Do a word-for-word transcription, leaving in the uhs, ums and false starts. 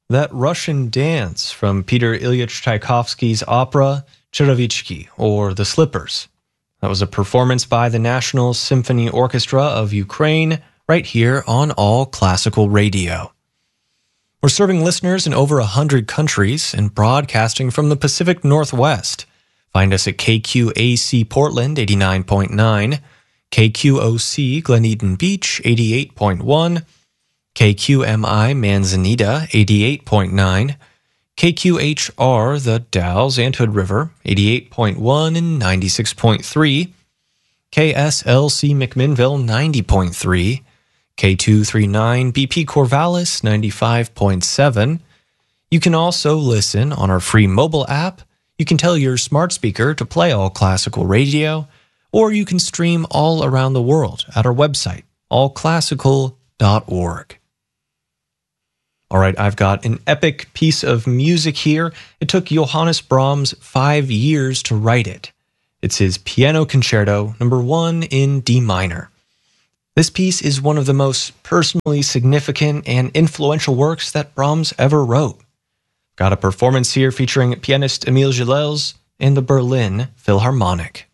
That Russian dance from Peter Ilyich Tchaikovsky's opera Cherevichki, or The Slippers. That was a performance by the National Symphony Orchestra of Ukraine, right here on All Classical Radio. We're serving listeners in over one hundred countries and broadcasting from the Pacific Northwest. Find us at K Q A C Portland eighty-nine point nine, K Q O C Glen Eden Beach eighty-eight point one, K Q M I Manzanita eighty-eight point nine, K Q H R The Dalles and Hood River eighty-eight point one and ninety-six point three, K S L C McMinnville ninety point three, K two thirty-nine B P Corvallis ninety-five point seven. You can also listen on our free mobile app. You can tell your smart speaker to play All Classical Radio, or you can stream all around the world at our website, all classical dot org. All right, I've got an epic piece of music here. It took Johannes Brahms five years to write it. It's his Piano Concerto number one in D minor. This piece is one of the most personally significant and influential works that Brahms ever wrote. Got a performance here featuring pianist Emile Gilels and the Berlin Philharmonic.